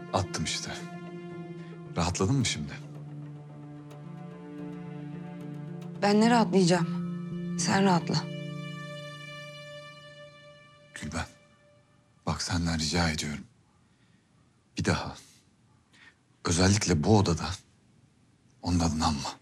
Attım işte. Rahatladın mı şimdi? Ben ne rahatlayacağım? Sen rahatla. Gülben, bak senden rica ediyorum. Bir daha, özellikle bu odada onun adını anma.